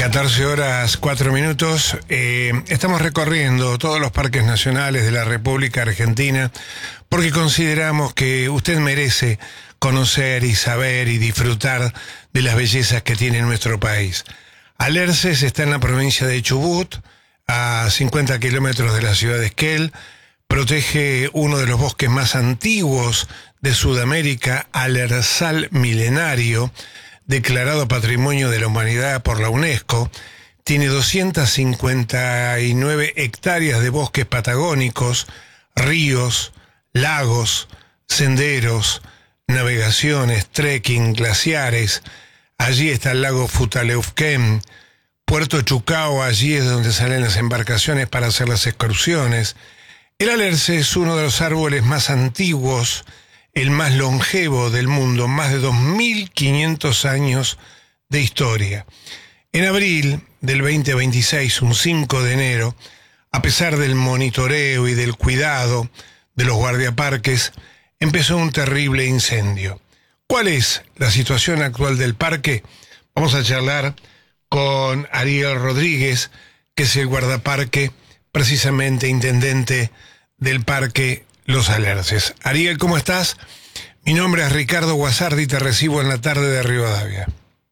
14 horas 4 minutos. Estamos recorriendo todos los parques nacionales de la República Argentina porque consideramos que usted merece conocer y saber y disfrutar de las bellezas que tiene nuestro país. Alerces está en la provincia de Chubut, a 50 kilómetros de la ciudad de Esquel. Protege uno de los bosques más antiguos de Sudamérica, Alerzal milenario, declarado Patrimonio de la Humanidad por la UNESCO. Tiene 259 hectáreas de bosques patagónicos, ríos, lagos, senderos, navegaciones, trekking, glaciares. Allí está el lago Futaleufquén, Puerto Chucao, allí es donde salen las embarcaciones para hacer las excursiones. El alerce es uno de los árboles más antiguos, el más longevo del mundo, más de 2.500 años de historia. En abril del 2026, un 5 de enero, a pesar del monitoreo y del cuidado de los guardiaparques, empezó un terrible incendio. ¿Cuál es la situación actual del parque? Vamos a charlar con Ariel Rodríguez, que es el guardaparque, precisamente intendente del Parque Los Alerces. Ariel, ¿cómo estás? Mi nombre es Ricardo Guasardi y te recibo en la tarde de Rivadavia.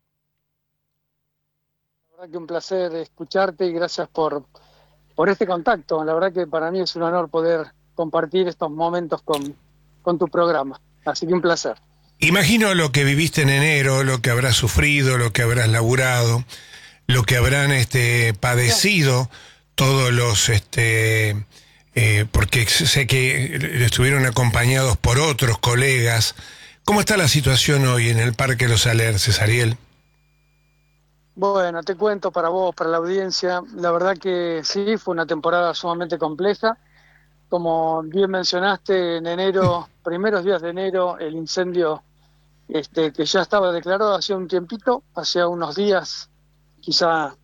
La verdad que un placer escucharte y gracias por este contacto. La verdad que para mí es un honor poder compartir estos momentos con tu programa. Así que un placer. Imagino lo que viviste en enero, lo que habrás sufrido, lo que habrás laburado, lo que habrán padecido todos los... porque sé que estuvieron acompañados por otros colegas. ¿Cómo está la situación hoy en el Parque Los Alerces, Ariel? Bueno, te cuento para vos, para la audiencia, la verdad que sí, fue una temporada sumamente compleja. Como bien mencionaste, en enero, primeros días de enero, el incendio que ya estaba declarado hacía un tiempito, hacía unos días, quizá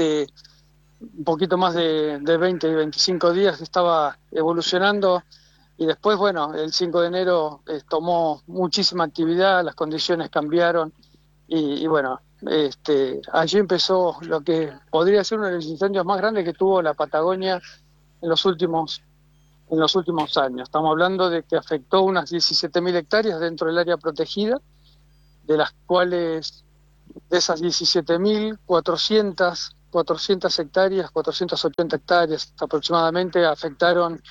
un poquito más de 20 y 25 días estaba evolucionando y después, bueno, el 5 de enero tomó muchísima actividad, las condiciones cambiaron y bueno, allí empezó lo que podría ser uno de los incendios más grandes que tuvo la Patagonia en los últimos años. Estamos hablando de que afectó unas 17.000 hectáreas dentro del área protegida, de las cuales, de esas 17.000, 400 hectáreas, 480 hectáreas aproximadamente afectaron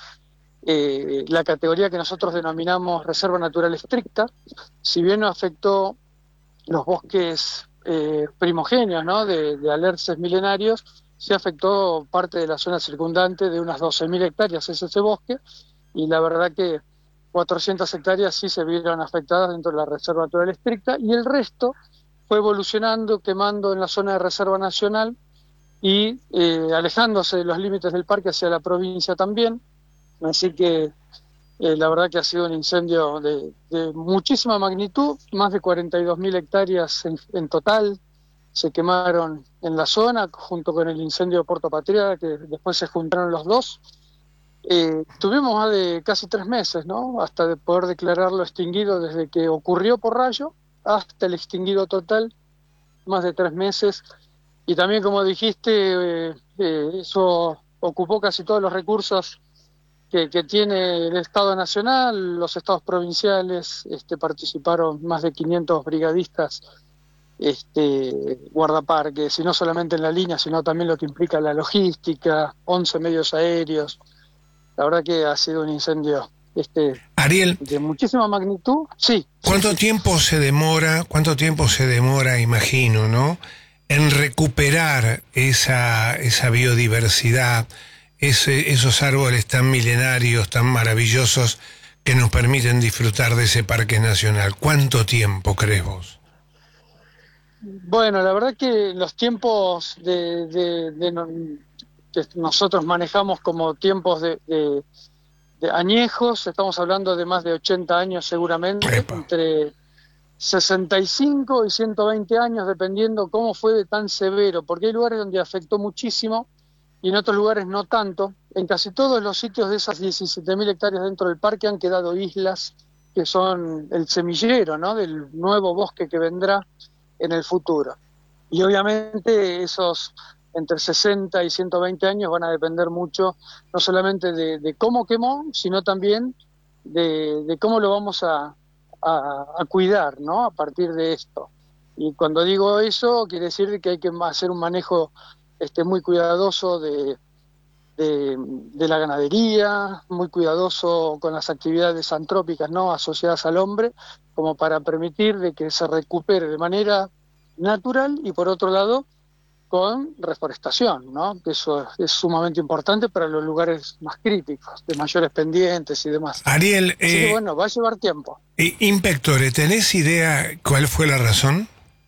la categoría que nosotros denominamos Reserva Natural Estricta. Si bien no afectó los bosques primogéneos, ¿no?, de alerces milenarios, sí afectó parte de la zona circundante de unas 12.000 hectáreas, es ese bosque, y la verdad que 400 hectáreas sí se vieron afectadas dentro de la Reserva Natural Estricta, y el resto fue evolucionando, quemando en la zona de Reserva Nacional y alejándose de los límites del parque hacia la provincia también. Así que la verdad que ha sido un incendio de muchísima magnitud, más de 42.000 hectáreas en total se quemaron en la zona, junto con el incendio de Puerto Patriada, que después se juntaron los dos. Tuvimos más de casi 3 meses, ¿no?, hasta de poder declararlo extinguido, desde que ocurrió por rayo hasta el extinguido total, más de 3 meses. Y también, como dijiste, eso ocupó casi todos los recursos que tiene el Estado Nacional. Los estados provinciales participaron más de 500 brigadistas guardaparques, y no solamente en la línea, sino también lo que implica la logística, 11 medios aéreos. La verdad que ha sido un incendio Ariel, de muchísima magnitud. Sí. ¿Cuánto tiempo se demora, imagino, ¿no?, en recuperar esa biodiversidad, esos árboles tan milenarios, tan maravillosos, que nos permiten disfrutar de ese parque nacional? ¿Cuánto tiempo crees vos? Bueno, la verdad que los tiempos que nosotros manejamos como tiempos de añejos, estamos hablando de más de 80 años seguramente, Epa. entre 65 y 120 años, dependiendo cómo fue de tan severo, porque hay lugares donde afectó muchísimo y en otros lugares no tanto. En casi todos los sitios de esas 17.000 hectáreas dentro del parque han quedado islas que son el semillero, ¿no?, del nuevo bosque que vendrá en el futuro. Y obviamente esos entre 60 y 120 años van a depender mucho, no solamente de cómo quemó, sino también de cómo lo vamos a cuidar, ¿no? A partir de esto. Y cuando digo eso, quiere decir que hay que hacer un manejo muy cuidadoso de la ganadería, muy cuidadoso con las actividades antrópicas, ¿no? Asociadas al hombre, como para permitir de que se recupere de manera natural y por otro lado con reforestación, ¿no? Que eso es sumamente importante para los lugares más críticos, de mayores pendientes y demás. Ariel, Así que bueno, va a llevar tiempo. Inspectore, ¿tenés idea cuál fue la razón?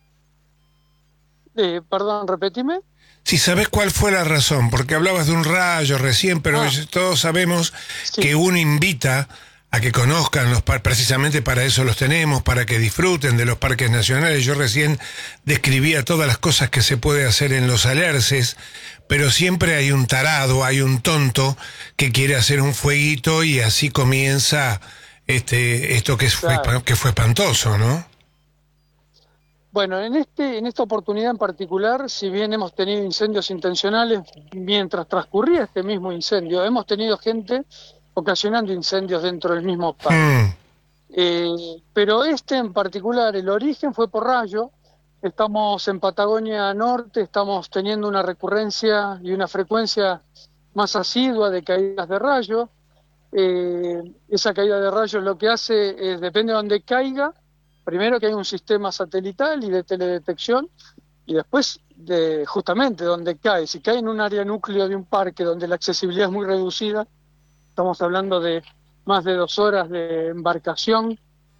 Perdón, repetime. Si sabés cuál fue la razón, porque hablabas de un rayo recién, pero todos sabemos Sí, que uno invita a que conozcan los parques, precisamente para eso los tenemos, para que disfruten de los parques nacionales. Yo recién describía todas las cosas que se puede hacer en los Alerces, pero siempre hay un tarado, hay un tonto que quiere hacer un fueguito y así comienza esto claro. que fue espantoso, ¿no? Bueno, en esta oportunidad en particular, si bien hemos tenido incendios intencionales, mientras transcurría este mismo incendio, hemos tenido gente ocasionando incendios dentro del mismo parque. Mm, Pero este en particular, el origen fue por rayo. Estamos en Patagonia Norte, estamos teniendo una recurrencia y una frecuencia más asidua de caídas de rayo. Esa caída de rayos lo que hace es, depende de dónde caiga, primero que hay un sistema satelital y de teledetección, y después de justamente donde cae. Si cae en un área núcleo de un parque donde la accesibilidad es muy reducida, estamos hablando de más de 2 horas de embarcación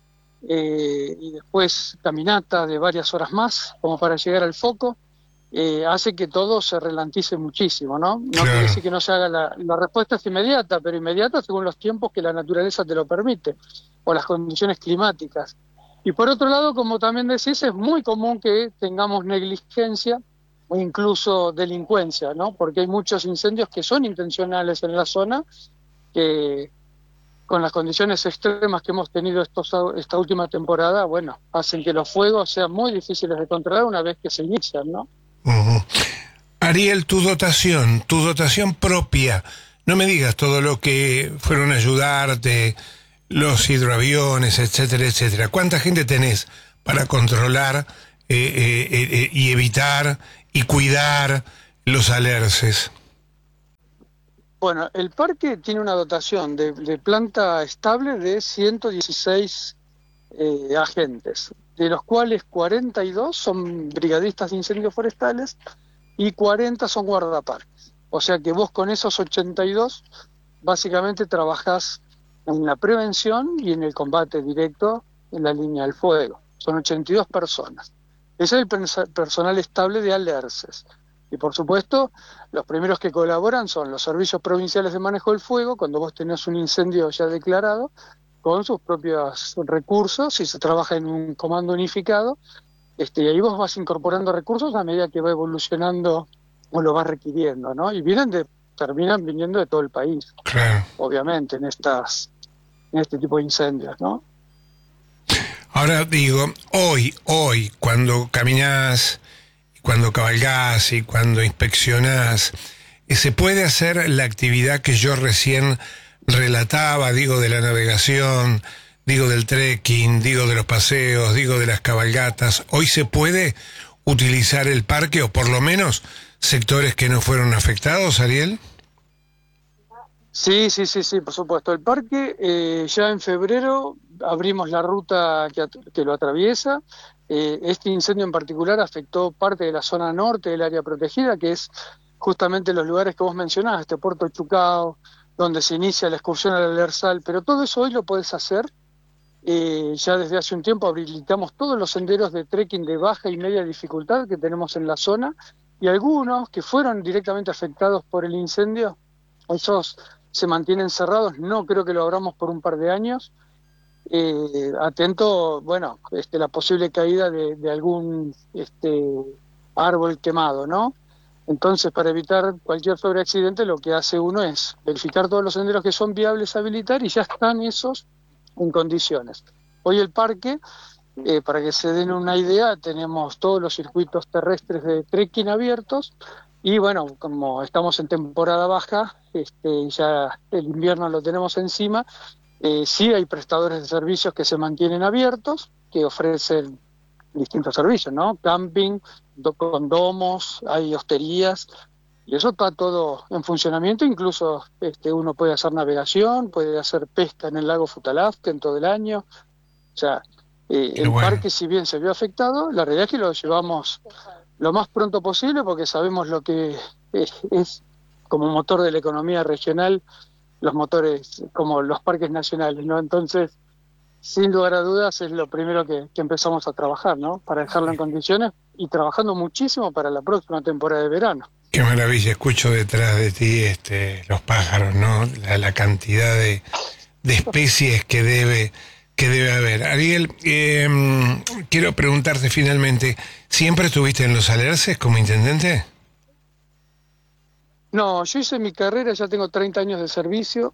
y después caminata de varias horas más, como para llegar al foco. Hace que todo se ralentice muchísimo, ¿no? No quiere claro. decir que no se haga la respuesta es inmediata, pero inmediata según los tiempos que la naturaleza te lo permite, o las condiciones climáticas. Y por otro lado, como también decís, es muy común que tengamos negligencia o incluso delincuencia, ¿no? Porque hay muchos incendios que son intencionales en la zona, que con las condiciones extremas que hemos tenido esta última temporada, bueno, hacen que los fuegos sean muy difíciles de controlar una vez que se inician, ¿no? Ujú. Ariel, tu dotación propia, no me digas todo lo que fueron a ayudarte, los hidroaviones, etcétera, etcétera. ¿Cuánta gente tenés para controlar y evitar y cuidar los alerces? Bueno, el parque tiene una dotación de planta estable de 116 agentes, de los cuales 42 son brigadistas de incendios forestales y 40 son guardaparques. O sea que vos con esos 82 básicamente trabajás en la prevención y en el combate directo en la línea del fuego. Son 82 personas. Ese es el personal estable de Alerces. Y por supuesto, los primeros que colaboran son los servicios provinciales de manejo del fuego, cuando vos tenés un incendio ya declarado, con sus propios recursos, y se trabaja en un comando unificado, y ahí vos vas incorporando recursos a medida que va evolucionando o lo vas requiriendo, ¿no? Y terminan viniendo de todo el país, Claro. obviamente, en este tipo de incendios, ¿no? Ahora digo, hoy, cuando caminás, cuando cabalgás y cuando inspeccionás, ¿se puede hacer la actividad que yo recién relataba? Digo, de la navegación, digo del trekking, digo de los paseos, digo de las cabalgatas. ¿Hoy se puede utilizar el parque, o por lo menos sectores que no fueron afectados, Ariel? Sí, sí, sí, sí, por supuesto. El parque, ya en febrero abrimos la ruta que lo atraviesa. Este incendio en particular afectó parte de la zona norte del área protegida, que es justamente los lugares que vos mencionaste, Puerto Chucao, donde se inicia la excursión al Alerzal, pero todo eso hoy lo podés hacer. Ya desde hace un tiempo habilitamos todos los senderos de trekking de baja y media dificultad que tenemos en la zona, y algunos que fueron directamente afectados por el incendio, esos se mantienen cerrados, no creo que lo abramos por un par de años. Atento, bueno, la posible caída de algún árbol quemado, ¿no? Entonces, para evitar cualquier sobreaccidente, lo que hace uno es verificar todos los senderos que son viables a habilitar y ya están esos en condiciones. Hoy el parque Para que se den una idea, tenemos todos los circuitos terrestres de trekking abiertos y bueno, como estamos en temporada baja, ya el invierno lo tenemos encima, sí hay prestadores de servicios que se mantienen abiertos, que ofrecen distintos servicios, ¿no? Camping, con domos, hay hosterías, y eso está todo en funcionamiento. Incluso uno puede hacer navegación, puede hacer pesca en el lago Futalafque en todo el año. O sea, el bueno. parque, si bien se vio afectado, la realidad es que lo llevamos lo más pronto posible porque sabemos lo que es como motor de la economía regional, los motores como los parques nacionales, ¿no? Entonces, sin lugar a dudas, es lo primero que empezamos a trabajar, ¿no? Para dejarlo en condiciones y trabajando muchísimo para la próxima temporada de verano. Qué maravilla, escucho detrás de ti los pájaros, ¿no? La cantidad de especies que debe haber. Ariel, quiero preguntarte finalmente, ¿siempre estuviste en Los Alerces como intendente? No, yo hice mi carrera, ya tengo 30 años de servicio.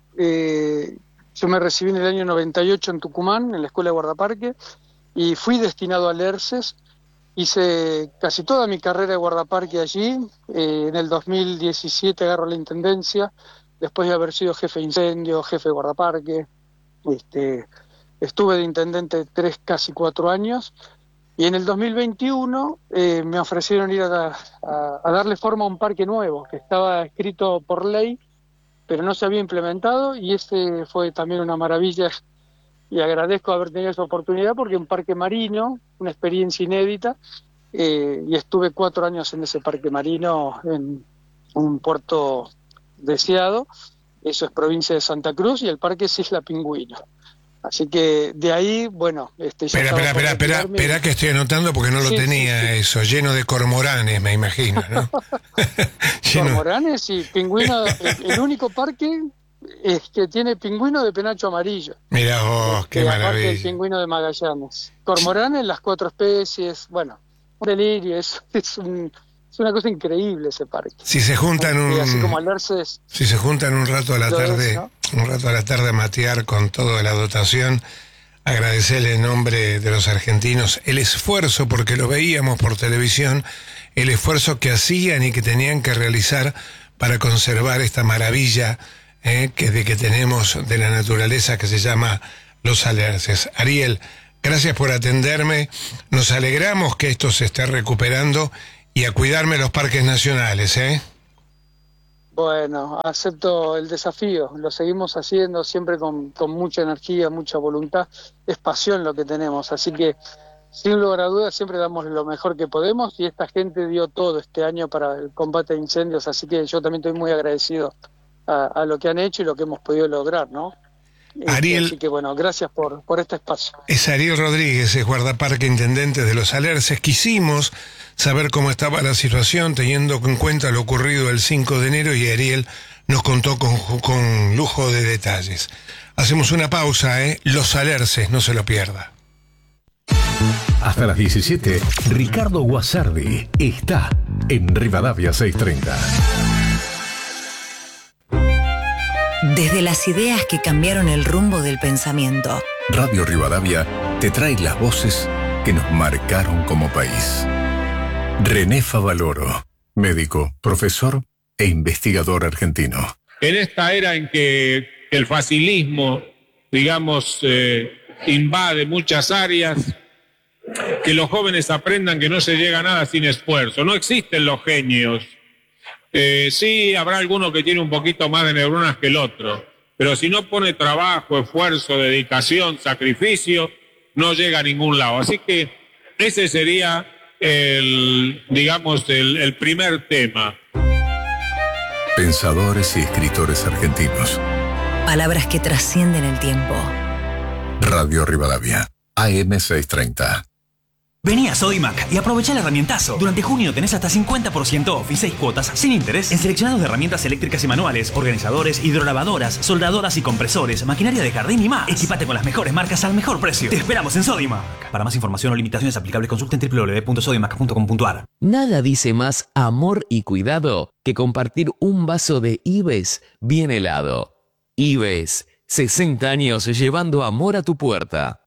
Yo me recibí en el año 98 en Tucumán, en la Escuela de Guardaparque, y fui destinado a Alerces. Hice casi toda mi carrera de guardaparque allí. En el 2017 agarro la intendencia, después de haber sido jefe de incendio, jefe de guardaparque. Estuve de intendente casi 4 años. Y en el 2021 me ofrecieron ir a darle forma a un parque nuevo, que estaba escrito por ley, pero no se había implementado, y ese fue también una maravilla. Y agradezco haber tenido esa oportunidad porque un parque marino, una experiencia inédita, y estuve 4 años en ese parque marino en un puerto deseado. Eso es provincia de Santa Cruz y el parque es Isla Pingüino. Así que de ahí, bueno... Espera que estoy anotando porque no lo tenía. Sí. Eso, lleno de cormoranes, me imagino, ¿no? Cormoranes y pingüino, el único parque es que tiene pingüino de penacho amarillo. Mirá vos, qué maravilla. Aparte del pingüino de Magallanes. Cormoranes, las 4 especies, bueno, un delirio, es una cosa increíble ese parque. Si se juntan así como Alerces, si se juntan un rato a la tarde, ¿no? Un rato a la tarde a matear con toda la dotación, agradecerle en nombre de los argentinos el esfuerzo, porque lo veíamos por televisión, el esfuerzo que hacían y que tenían que realizar para conservar esta maravilla que tenemos de la naturaleza que se llama Los Alerces. Ariel, gracias por atenderme, nos alegramos que esto se esté recuperando y a cuidarme los parques nacionales, Bueno, acepto el desafío, lo seguimos haciendo siempre con mucha energía, mucha voluntad, es pasión lo que tenemos, así que sin lugar a dudas siempre damos lo mejor que podemos y esta gente dio todo este año para el combate de incendios, así que yo también estoy muy agradecido a lo que han hecho y lo que hemos podido lograr, ¿no? Ariel, así que bueno, gracias por este espacio. Es Ariel Rodríguez, es guardaparque intendente de Los Alerces. Quisimos saber cómo estaba la situación teniendo en cuenta lo ocurrido el 5 de enero y Ariel nos contó con lujo de detalles. Hacemos una pausa, Los Alerces, no se lo pierda. Hasta las 17, Ricardo Guasardi está en Rivadavia 630. Desde las ideas que cambiaron el rumbo del pensamiento. Radio Rivadavia te trae las voces que nos marcaron como país. René Favaloro, médico, profesor e investigador argentino. En esta era en que el facilismo, digamos, invade muchas áreas, que los jóvenes aprendan que no se llega a nada sin esfuerzo. No existen los genios. Sí, habrá alguno que tiene un poquito más de neuronas que el otro, pero si no pone trabajo, esfuerzo, dedicación, sacrificio, no llega a ningún lado. Así que ese sería el primer tema. Pensadores y escritores argentinos. Palabras que trascienden el tiempo. Radio Rivadavia, AM 630. Vení a Sodimac y aprovecha el herramientazo. Durante junio tenés hasta 50% off y 6 cuotas sin interés en seleccionados de herramientas eléctricas y manuales, organizadores, hidrolavadoras, soldadoras y compresores, maquinaria de jardín y más. Equipate con las mejores marcas al mejor precio. Te esperamos en Sodimac. Para más información o limitaciones aplicables, consulten www.sodimac.com.ar. Nada dice más amor y cuidado que compartir un vaso de Ives bien helado. Ives, 60 años llevando amor a tu puerta.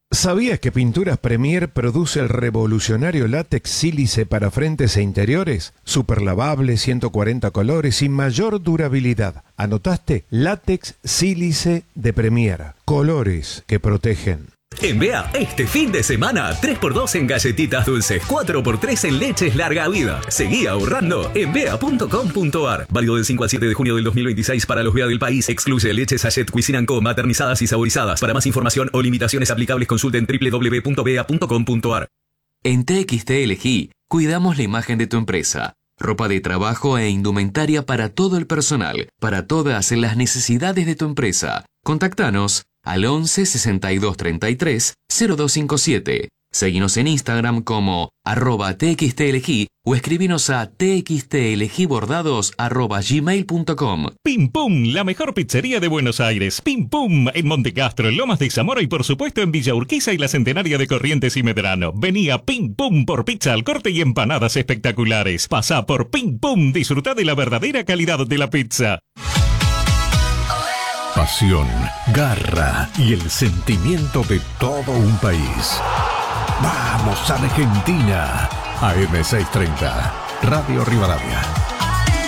¿Sabías que Pinturas Premier produce el revolucionario látex sílice para frentes e interiores? Super lavable, 140 colores y mayor durabilidad. ¿Anotaste? Látex sílice de Premier. Colores que protegen. En BEA, este fin de semana, 3x2 en galletitas dulces, 4x3 en leches larga vida. Seguí ahorrando en bea.com.ar. Válido del 5 al 7 de junio del 2026 para los BEA del país. Excluye leches Sachet Cuisine & Co, maternizadas y saborizadas. Para más información o limitaciones aplicables, consulten www.bea.com.ar. En TXT Elegí, cuidamos la imagen de tu empresa. Ropa de trabajo e indumentaria para todo el personal, para todas las necesidades de tu empresa. Contactanos al 11 62 33 0257. Seguinos en Instagram como @txtelegí o escribinos a txtelegibordados@gmail.com. Pim Pum, la mejor pizzería de Buenos Aires. Pim Pum, en Montecastro, Lomas de Zamora y por supuesto en Villa Urquiza y la Centenaria de Corrientes y Medrano. Vení a Pim Pum por pizza al corte y empanadas espectaculares. Pasá por Pim Pum, disfrutá de la verdadera calidad de la pizza. Pasión, garra y el sentimiento de todo un país. ¡Vamos, Argentina! AM630, Radio Rivadavia.